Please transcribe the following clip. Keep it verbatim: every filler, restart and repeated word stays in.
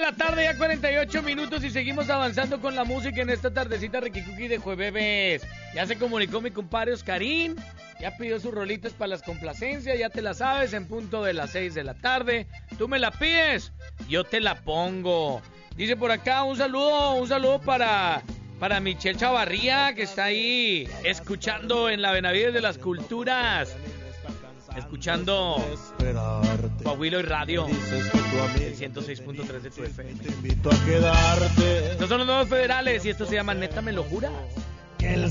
la tarde, ya cuarenta y ocho minutos y seguimos avanzando con la música en esta tardecita Riquicuqui de jueves. Ya se comunicó mi compadre Oscarín, ya pidió sus rolitas para las complacencias, ya te la sabes, en punto de las seis de la tarde. Tú me la pides, yo te la pongo. Dice por acá, un saludo, un saludo para, para Michelle Chavarría, que está ahí escuchando en la Benavides de las Culturas. Escuchando Coahuila y Radio, el ciento seis punto tres de tu F M. Te invito a quedarte. Estos son los nuevos federales y esto se llama Neta Me Lo Juras. Que el